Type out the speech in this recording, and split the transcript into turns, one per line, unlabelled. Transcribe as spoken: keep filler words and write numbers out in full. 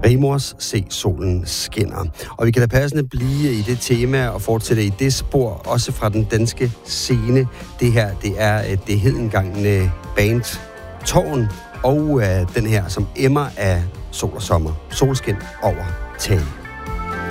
Remors Se Solen Skinner. Og vi kan da passende blive i det tema og fortsætte i det spor, også fra den danske scene. Det her, det er det hedengangne band Tårn, og uh, den her, som emmer af sol og sommer. Solskin over tag.